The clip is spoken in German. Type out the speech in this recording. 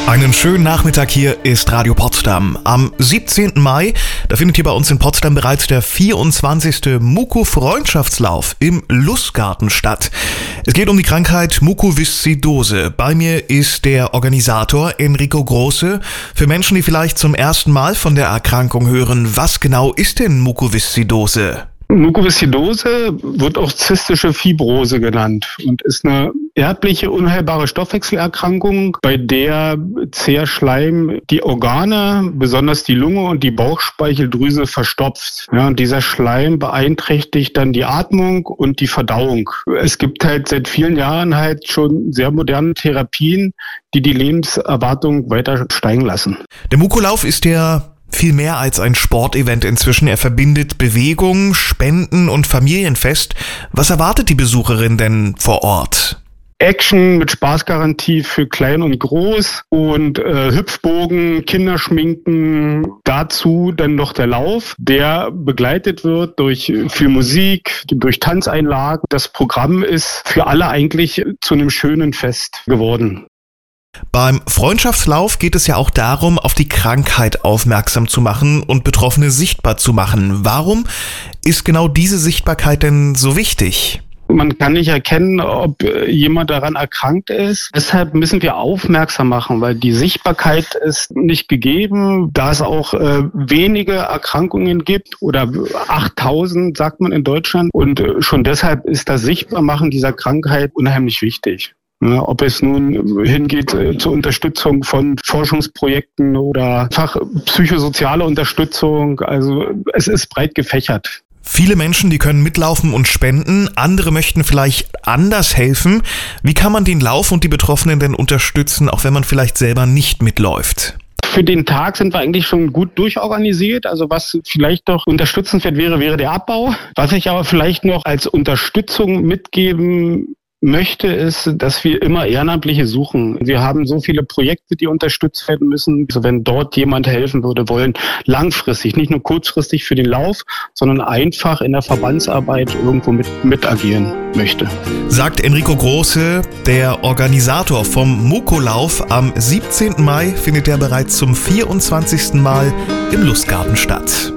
Einen schönen Nachmittag, hier ist Radio Potsdam. Am 17. Mai, da findet hier bei uns in Potsdam bereits der 24. Muko-Freundschaftslauf im Lustgarten statt. Es geht um die Krankheit Mukoviszidose. Bei mir ist der Organisator Enrico Große. Für Menschen, die vielleicht zum ersten Mal von der Erkrankung hören, was genau ist denn Mukoviszidose? Mukoviszidose wird auch zystische Fibrose genannt und ist eine erbliche, unheilbare Stoffwechselerkrankung, bei der zäher Schleim die Organe, besonders die Lunge und die Bauchspeicheldrüse verstopft. Ja, und dieser Schleim beeinträchtigt dann die Atmung und die Verdauung. Es gibt halt seit vielen Jahren halt schon sehr moderne Therapien, die die Lebenserwartung weiter steigen lassen. Der Mukolauf ist ja viel mehr als ein Sportevent inzwischen. Er verbindet Bewegung, Spenden und Familienfest. Was erwartet die Besucherin denn vor Ort? Action mit Spaßgarantie für klein und groß und Hüpfbogen, Kinderschminken, dazu dann noch der Lauf, der begleitet wird durch viel Musik, durch Tanzeinlagen. Das Programm ist für alle eigentlich zu einem schönen Fest geworden. Beim Freundschaftslauf geht es ja auch darum, auf die Krankheit aufmerksam zu machen und Betroffene sichtbar zu machen. Warum ist genau diese Sichtbarkeit denn so wichtig? Man kann nicht erkennen, ob jemand daran erkrankt ist. Deshalb müssen wir aufmerksam machen, weil die Sichtbarkeit ist nicht gegeben. Da es auch wenige Erkrankungen gibt oder 8000, sagt man in Deutschland. Und schon deshalb ist das Sichtbarmachen dieser Krankheit unheimlich wichtig. Ja, ob es nun hingeht zur Unterstützung von Forschungsprojekten oder psychosoziale Unterstützung. Also es ist breit gefächert. Viele Menschen, die können mitlaufen und spenden. Andere möchten vielleicht anders helfen. Wie kann man den Lauf und die Betroffenen denn unterstützen, auch wenn man vielleicht selber nicht mitläuft? Für den Tag sind wir eigentlich schon gut durchorganisiert. Also was vielleicht noch unterstützenswert wäre der Abbau. Was ich aber vielleicht noch als Unterstützung mitgeben möchte, ist, dass wir immer Ehrenamtliche suchen. Wir haben so viele Projekte, die unterstützt werden müssen. Also wenn dort jemand helfen würde wollen, langfristig, nicht nur kurzfristig für den Lauf, sondern einfach in der Verbandsarbeit irgendwo mit agieren möchte. Sagt Enrico Große, der Organisator vom Mukolauf. Am 17. Mai findet er bereits zum 24. Mal im Lustgarten statt.